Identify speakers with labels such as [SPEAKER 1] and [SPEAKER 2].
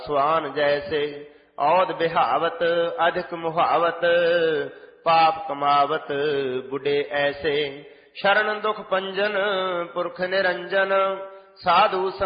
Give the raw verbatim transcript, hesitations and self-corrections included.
[SPEAKER 1] ਸਵਾਨ ਜੈਸੇ ਔਦ ਬਿਹਾਵਤ ਅਧਿਕ ਮੁਹਾਵਤ ਪਾਪ ਕਮਾਵਤ ਬੁੱਢੇ ਐਸੇ ਸ਼ਰਨ ਦੁਖ ਪੰਜਨ ਪੁਰਖ ਨਿਰੰਜਨ ਸਾਧੂ